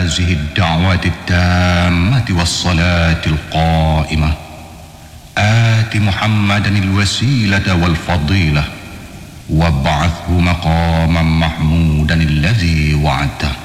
هذه الدعوة التامة والصلاة القائمة آت محمدا الوسيلة والفضيلة وابعثه مقاما محمودا الذي وعدته.